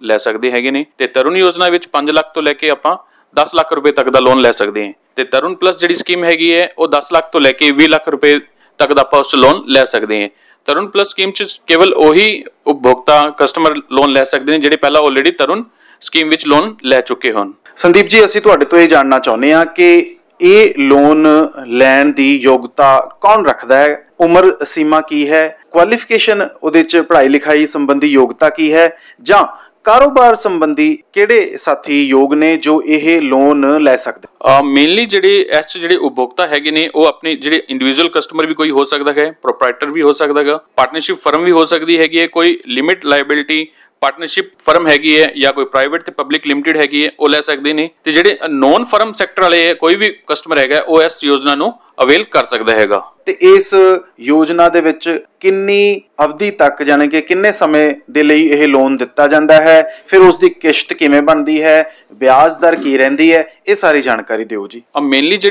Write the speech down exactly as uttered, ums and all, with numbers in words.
ਲੈ ਸਕਦੇ ਹੈਗੇ ਨੇ। ਤੇ ਤਰੁਣ ਯੋਜਨਾ ਵਿੱਚ ਪੰਜ ਲੱਖ ਤੋਂ ਲੈ ਕੇ ਆਪਾਂ ਦਸ ਲੱਖ ਰੁਪਏ ਤੱਕ ਦਾ ਲੋਨ ਲੈ ਸਕਦੇ ਹਾਂ। ਤੇ ਤਰੁਣ ਪਲੱਸ ਜਿਹੜੀ ਸਕੀਮ ਹੈਗੀ ਹੈ ਉਹ ਦਸ ਲੱਖ ਤੋਂ ਲੈ ਕੇ ਵੀਹ ਲੱਖ ਰੁਪਏ ਤੱਕ ਦਾ ਆਪਾਂ ਉਸ ਲੋਨ ਲੈ ਸਕਦੇ ਹਾਂ। ਤਰੁਣ ਪਲੱਸ ਸਕੀਮ 'ਚ ਕੇਵਲ ਉਹੀ ਉਪਭੋਗਤਾ ਕਸਟਮਰ ਲੋਨ ਲੈ ਸਕਦੇ ਨੇ ਜਿਹੜੇ ਪਹਿਲਾਂ ਆਲਰੇਡੀ ਤਰੁਣ ਸਕੀਮ ਵਿੱਚ ਲੋਨ ਲੈ ਚੁੱਕੇ ਹੋਣ। ਸੰਦੀਪ ਜੀ, ਅਸੀਂ ਤੁਹਾਡੇ ਤੋਂ ਇਹ ਜਾਣਨਾ ਚਾਹੁੰਦੇ ਹਾਂ ਕਿ ਇਹ ਲੋਨ ਲੈਣ ਦੀ ਯੋਗਤਾ ਕੌਣ ਰੱਖਦਾ ਹੈ? ਉਮਰ ਸੀਮਾ ਕੀ ਹੈ? ਕੁਆਲੀਫਿਕੇਸ਼ਨ ਉਹਦੇ 'ਚ ਪੜ੍ਹਾਈ ਲਿਖਾਈ ਸੰਬੰਧੀ ਯੋਗਤਾ ਕੀ ਹੈ? ਜਾਂ ਕਾਰੋਬਾਰ ਸੰਬੰਧੀ ਕਿਹੜੇ ਸਾਥੀ ਯੋਗ ਨੇ ਜੋ ਇਹ ਲੋਨ ਲੈ ਸਕਦੇ? ਮੇਨਲੀ ਜਿਹੜੇ ਇਸ 'ਚ ਜਿਹੜੇ ਉਪਭੋਗਤਾ ਹੈਗੇ ਨੇ ਉਹ ਆਪਣੇ ਜਿਹੜੇ ਇੰਡੀਵਿਜੂਅਲ ਕਸਟਮਰ ਵੀ ਕੋਈ ਹੋ ਸਕਦਾ ਹੈ, ਪ੍ਰੋਪਰਾਈਟਰ ਵੀ ਹੋ ਸਕਦਾ ਹੈਗਾ, ਪਾਰਟਨਰਸ਼ਿਪ ਫਰਮ ਵੀ ਹੋ ਸਕਦੀ ਹੈਗੀ ਹੈ, ਕੋਈ ਲਿਮਿਟ ਲਾਇਬਿਲਿਟੀ ਪਾਰਟਨਰਸ਼ਿਪ ਫਰਮ ਹੈਗੀ ਹੈ ਜਾਂ ਕੋਈ ਪ੍ਰਾਈਵੇਟ ਤੇ ਪਬਲਿਕ ਲਿਮਿਟਿਡ ਹੈਗੀ ਹੈ ਉਹ ਲੈ ਸਕਦੇ ਨੇ। ਤੇ ਜਿਹੜੇ ਨੌਨ ਫਰਮ ਸੈਕਟਰ ਵਾਲੇ ਕੋਈ ਵੀ ਕਸਟਮਰ ਹੈਗਾ ਉਹ ਇਸ ਯੋਜਨਾ ਨੂੰ ਅਵੇਲ ਕਰ ਸਕਦਾ ਹੈਗਾ। ਤੇ ਇਸ ਯੋਜਨਾ ਦੇ ਵਿੱਚ ਕਿੰਨੀ ਅਵਧੀ ਤੱਕ ਯਾਨੀ ਕਿ ਕਿੰਨੇ ਸਮੇਂ ਦੇ ਲਈ ਇਹ ਲੋਨ ਦਿੱਤਾ ਜਾਂਦਾ ਹੈ? ਫਿਰ ਉਸ ਦੀ ਕਿਸ਼ਤ ਕਿਵੇਂ ਬਣਦੀ ਹੈ? ਵਿਆਜ ਦਰ ਕੀ ਰਹਿੰਦੀ ਹੈ? ਇਹ ਸਾਰੀ ਜਾਣਕਾਰੀ ਦਿਓ ਜੀ। ਮੇਨਲੀ